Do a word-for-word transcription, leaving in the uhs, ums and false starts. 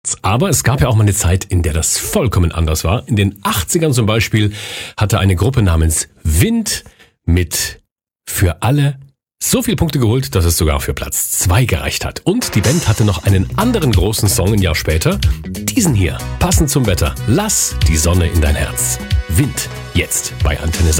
Aber es gab ja auch mal eine Zeit, in der das vollkommen anders war. In den achtzigern zum Beispiel hatte eine Gruppe namens Wind mit Für alle so viele Punkte geholt, dass es sogar für Platz zwei gereicht hat. Und die Band hatte noch einen anderen großen Song ein Jahr später. Diesen hier, passend zum Wetter. Lass die Sonne in dein Herz. Wind, jetzt bei Antenne Sachsen.